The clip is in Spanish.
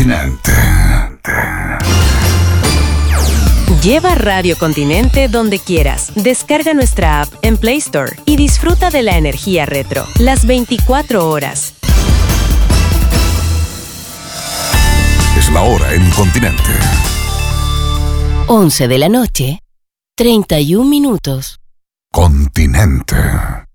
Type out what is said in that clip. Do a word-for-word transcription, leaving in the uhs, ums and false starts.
Continente. Lleva Radio Continente donde quieras. Descarga nuestra app en Play Store y disfruta de la energía retro las veinticuatro horas. Es la hora en Continente. once de la noche, treinta y un minutos. Continente.